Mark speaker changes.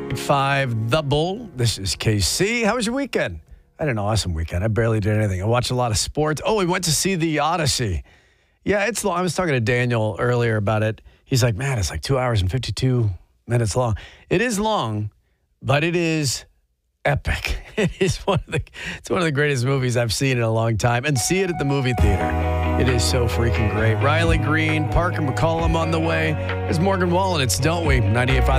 Speaker 1: 5, The Bull. This is KC. How was your weekend? I had an awesome weekend. I barely did anything. I watched a lot of sports. Oh, we went to see The Odyssey. Yeah, it's long. I was talking to Daniel earlier about it. He's like, man, it's like 2 hours and 52 minutes long. It is long, but it is epic. It's one of the greatest movies I've seen in a long time. And see it at the movie theater. It is so freaking great. Riley Green, Parker McCollum on the way. There's Morgan Wallen. It's Don't We? 98.5